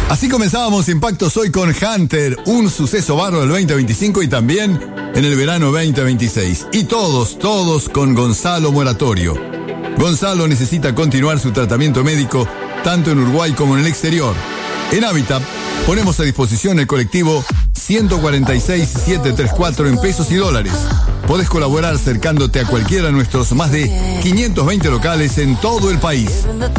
Así comenzábamos Impactos hoy con Hunter, un suceso barro del 2025 y también en el verano 2026. Y todos con Gonzalo Moratorio. Gonzalo necesita continuar su tratamiento médico tanto en Uruguay como en el exterior. En Habitat ponemos a disposición el colectivo 146-734 en pesos y dólares. Podés colaborar acercándote a cualquiera de nuestros más de 520 locales en todo el país.